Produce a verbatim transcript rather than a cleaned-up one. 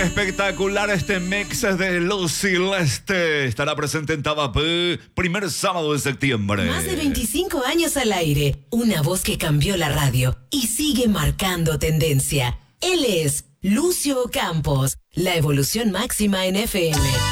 Espectacular este mix de Lucy Leste. Estará presente en Tavapé, primer sábado de septiembre. Más de veinticinco años al aire. Una voz que cambió la radio y sigue marcando tendencia. Él es Lucio Campos, la evolución máxima en F M.